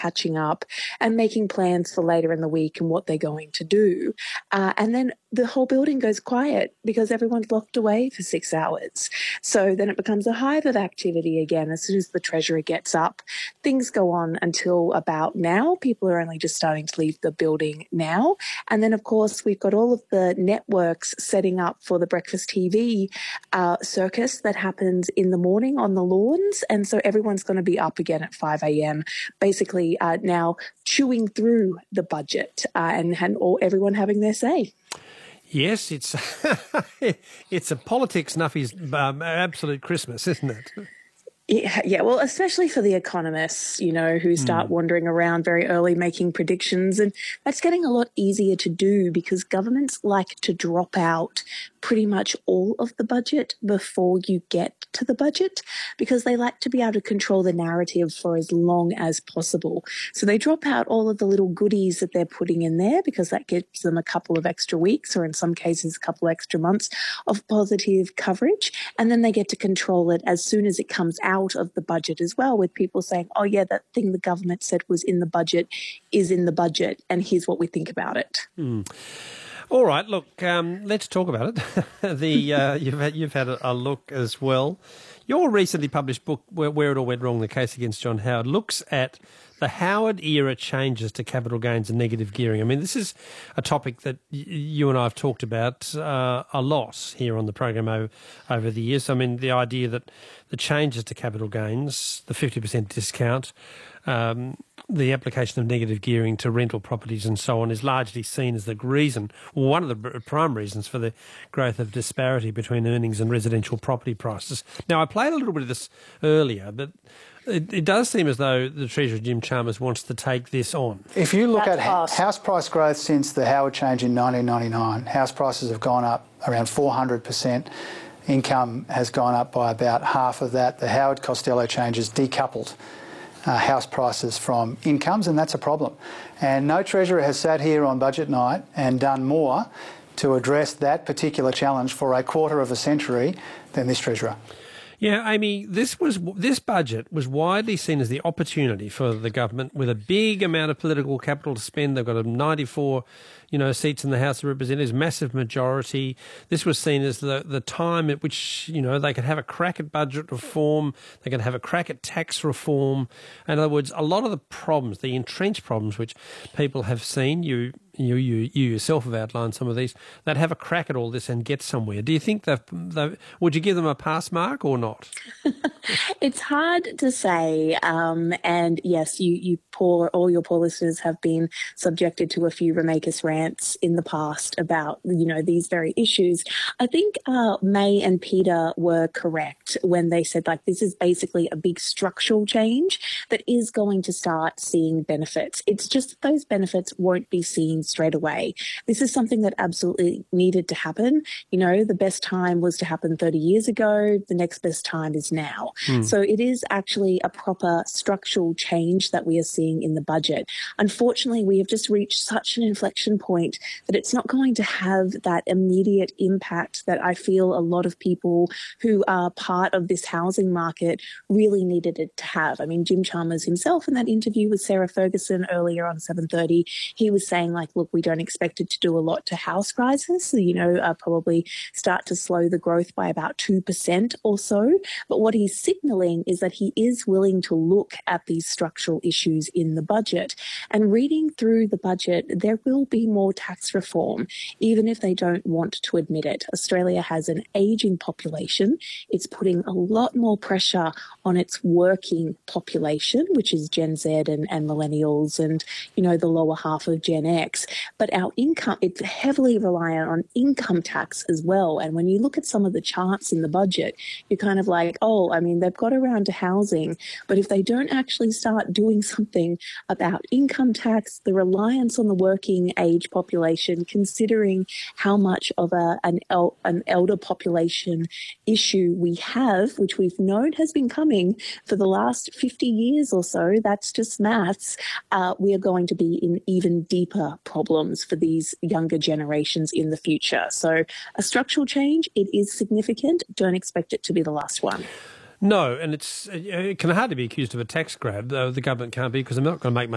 catching up and making plans for later in the week and what they're going to do. And then the whole building goes quiet because everyone's locked away for 6 hours. So then it becomes a hive of activity again as soon as the Treasurer gets up. Things go on until about now. People are only just starting to leave the building now. And then, of course, we've got all of the networks setting up for the breakfast TV circus that happens in the morning on the lawns. And so everyone's going to be up again at 5 a.m, basically now chewing through the budget and everyone having their say. Yes, it's it's a politics Snuffy's absolute Christmas, isn't it? Yeah, well, especially for the economists, who start wandering around very early making predictions. And that's getting a lot easier to do because governments like to drop out pretty much all of the budget before you get to the budget because they like to be able to control the narrative for as long as possible. So they drop out all of the little goodies that they're putting in there because that gives them a couple of extra weeks or in some cases a couple extra months of positive coverage. And then they get to control it as soon as it comes out of the budget as well, with people saying, oh yeah, that thing the government said was in the budget is in the budget and here's what we think about it. All right, look, let's talk about it. You've had a look as well. Your recently published book, Where It All Went Wrong, The Case Against John Howard, looks at the Howard-era changes to capital gains and negative gearing. I mean, this is a topic that you and I have talked about a lot here on the program over the years. I mean, the idea that the changes to capital gains, the 50% discount, the application of negative gearing to rental properties and so on is largely seen as the reason, or one of the prime reasons for the growth of disparity between earnings and residential property prices. Now, I played a little bit of this earlier, but it does seem as though the Treasurer, Jim Chalmers, wants to take this on. If you look at house price growth since the Howard change in 1999, house prices have gone up around 400%. Income has gone up by about half of that. The Howard Costello changes decoupled house prices from incomes, and that's a problem. And no Treasurer has sat here on budget night and done more to address that particular challenge for a quarter of a century than this Treasurer. Yeah, Amy, this budget was widely seen as the opportunity for the government with a big amount of political capital to spend. They've got a 94, seats in the House of Representatives, massive majority. This was seen as the time at which, they could have a crack at budget reform, they could have a crack at tax reform. In other words, a lot of the problems, the entrenched problems which people have seen, you yourself have outlined some of these, that have a crack at all this and get somewhere. Do you think would you give them a pass mark or not? It's hard to say. And yes, all your poor listeners have been subjected to a few Ramakis rants in the past about, these very issues. I think May and Peter were correct when they said, this is basically a big structural change that is going to start seeing benefits. It's just that those benefits won't be seen straight away. This is something that absolutely needed to happen. The best time was to happen 30 years ago. The next best time is now. So it is actually a proper structural change that we are seeing in the budget. Unfortunately, we have just reached such an inflection point that it's not going to have that immediate impact that I feel a lot of people who are part of this housing market really needed it to have. I mean, Jim Chalmers himself in that interview with Sarah Ferguson earlier on 7:30, he was saying look, we don't expect it to do a lot to house prices, probably start to slow the growth by about 2% or so. But what he's signalling is that he is willing to look at these structural issues in the budget. And reading through the budget, there will be more tax reform, even if they don't want to admit it. Australia has an ageing population. It's putting a lot more pressure on its working population, which is Gen Z and millennials and, the lower half of Gen X. But our income, it's heavily reliant on income tax as well. And when you look at some of the charts in the budget, you're kind of like, they've got around to housing, but if they don't actually start doing something about income tax, the reliance on the working age population, considering how much of an elder population issue we have, which we've known has been coming for the last 50 years or so, that's just maths, we are going to be in even deeper problems for these younger generations in the future. So a structural change, it is significant. Don't expect it to be the last one. No, and it can hardly be accused of a tax grab, though the government can't be, because they're not going to make much